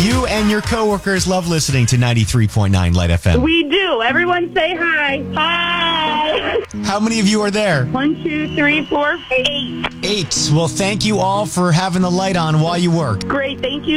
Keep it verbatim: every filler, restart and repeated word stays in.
You and your coworkers love listening to ninety-three point nine Light F M. We do. Everyone say hi. Hi. How many of you are there? One, two, three, four, eight. Eight. Well, thank you all for having the light on while you work. Great. Thank you.